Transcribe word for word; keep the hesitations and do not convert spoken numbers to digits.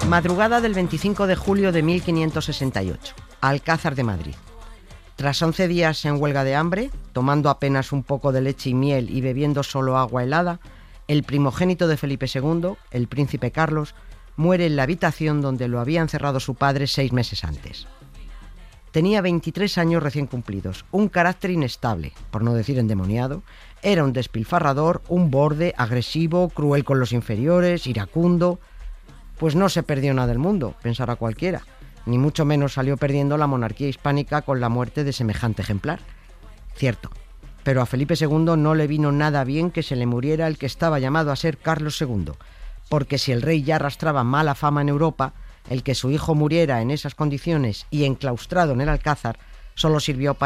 Madrugada del veinticinco de julio de mil quinientos sesenta y ocho, Alcázar de Madrid. Tras once días en huelga de hambre, tomando apenas un poco de leche y miel y bebiendo solo agua helada, el primogénito de Felipe segundo, el príncipe Carlos, muere en la habitación donde lo había encerrado su padre seis meses antes. Tenía veintitrés años recién cumplidos, un carácter inestable, por no decir endemoniado, era un despilfarrador, un borde, agresivo, cruel con los inferiores, iracundo. Pues no se perdió nada del mundo, pensará cualquiera, ni mucho menos salió perdiendo la monarquía hispánica con la muerte de semejante ejemplar. Cierto, pero a Felipe segundo no le vino nada bien que se le muriera el que estaba llamado a ser Carlos segundo, porque si el rey ya arrastraba mala fama en Europa, el que su hijo muriera en esas condiciones y enclaustrado en el Alcázar solo sirvió para